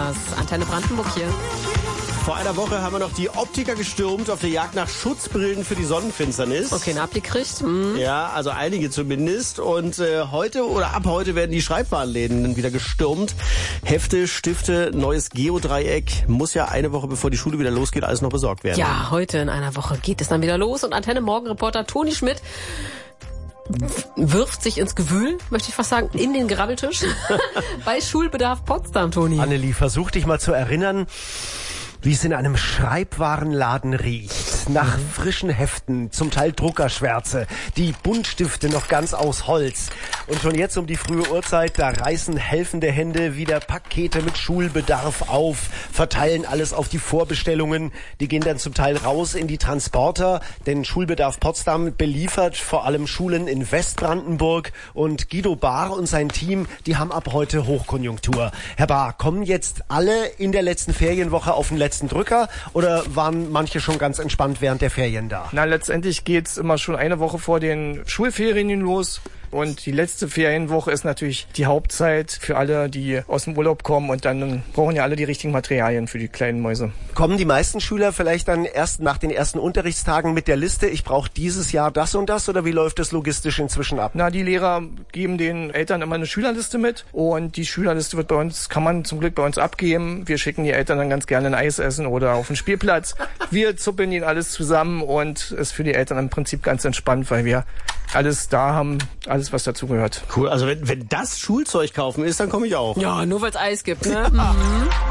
Thomas. Antenne Brandenburg hier. Vor einer Woche haben wir noch die Optiker gestürmt auf der Jagd nach Schutzbrillen für die Sonnenfinsternis. Okay, eine abgekriegt. Ja, also einige zumindest. Und heute oder ab heute werden die Schreibwarenläden wieder gestürmt. Hefte, Stifte, neues Geodreieck. Muss ja eine Woche bevor die Schule wieder losgeht, alles noch besorgt werden. Ja, heute in einer Woche geht es dann wieder los. Und Antenne Morgenreporter Toni Schmidt wirft sich ins Gewühl, möchte ich fast sagen, in den Grabbeltisch bei Schulbedarf Potsdam, Toni. Annelie, versuch dich mal zu erinnern, wie es in einem Schreibwarenladen riecht. Nach frischen Heften, zum Teil Druckerschwärze, die Buntstifte noch ganz aus Holz. Und schon jetzt um die frühe Uhrzeit, da reißen helfende Hände wieder Pakete mit Schulbedarf auf, verteilen alles auf die Vorbestellungen. Die gehen dann zum Teil raus in die Transporter, denn Schulbedarf Potsdam beliefert vor allem Schulen in Westbrandenburg. Und Guido Bahr und sein Team, die haben ab heute Hochkonjunktur. Herr Bahr, kommen jetzt alle in der letzten Ferienwoche auf den letzten Drücker oder waren manche schon ganz entspannt während der Ferien da? Na, letztendlich geht's immer schon eine Woche vor den Schulferien los. Und die letzte Ferienwoche ist natürlich die Hauptzeit für alle, die aus dem Urlaub kommen. Und dann brauchen ja alle die richtigen Materialien für die kleinen Mäuse. Kommen die meisten Schüler vielleicht dann erst nach den ersten Unterrichtstagen mit der Liste, ich brauche dieses Jahr das und das, oder wie läuft das logistisch inzwischen ab? Na, die Lehrer geben den Eltern immer eine Schülerliste mit. Und die Schülerliste wird kann man zum Glück bei uns abgeben. Wir schicken die Eltern dann ganz gerne ein Eis essen oder auf den Spielplatz. Wir zuppeln ihnen alles zusammen und ist für die Eltern im Prinzip ganz entspannt, weil wir alles da haben, alles was dazugehört. Cool, also wenn das Schulzeug kaufen ist, dann komme ich auch. Ja, nur weil es Eis gibt, ne?